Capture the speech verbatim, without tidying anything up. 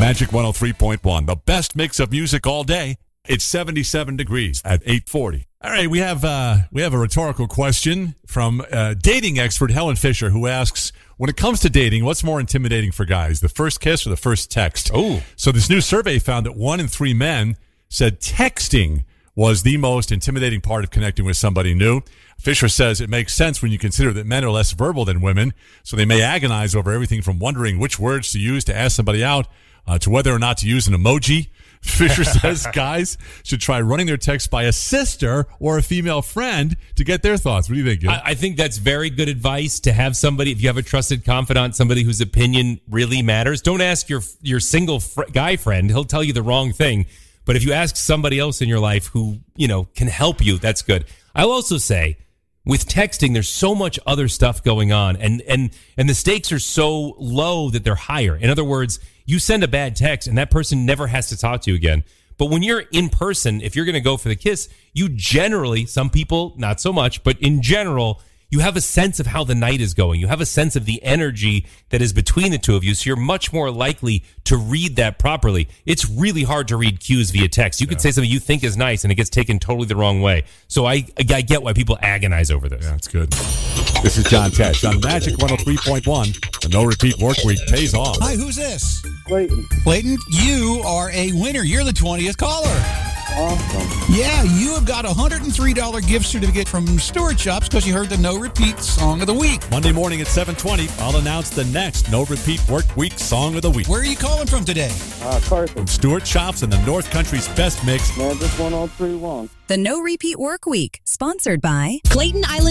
Magic one oh three point one, the best mix of music all day. It's seventy-seven degrees at eight forty. All right, we have uh, we have a rhetorical question from uh, dating expert Helen Fisher, who asks, when it comes to dating, what's more intimidating for guys, the first kiss or the first text? Oh. So this new survey found that one in three men said texting was the most intimidating part of connecting with somebody new. Fisher says it makes sense when you consider that men are less verbal than women, so they may agonize over everything from wondering which words to use to ask somebody out uh, to whether or not to use an emoji. Fisher says guys should try running their text by a sister or a female friend to get their thoughts. What do you think, Gil? I, I think that's very good advice to have somebody, if you have a trusted confidant, somebody whose opinion really matters. Don't ask your your single fr- guy friend. He'll tell you the wrong thing. But if you ask somebody else in your life who, you know, can help you, that's good. I'll also say, with texting, there's so much other stuff going on, and, and, and the stakes are so low that they're higher. In other words, you send a bad text and that person never has to talk to you again. But when you're in person, if you're going to go for the kiss, you generally, some people, not so much, but in general, you have a sense of how the night is going. You have a sense of the energy that is between the two of you, so you're much more likely to read that properly. It's really hard to read cues via text. You could yeah. say something you think is nice, and it gets taken totally the wrong way. So I, I get why people agonize over this. Yeah, that's good. This is John Tesh on Magic one oh three point one. The no-repeat work week pays off. Hi, who's this? Clayton. Clayton, you are a winner. You're the twentieth caller. Awesome. Yeah, you have got a one hundred three dollars gift certificate from Stewart Shops because you heard the No Repeat Song of the Week. Monday morning at seven twenty, I'll announce the next No Repeat Work Week Song of the Week. Where are you calling from today? Uh, Carson. From Stewart Shops and the North Country's best mix. Magic one oh three point one. The No Repeat Work Week, sponsored by Clayton Island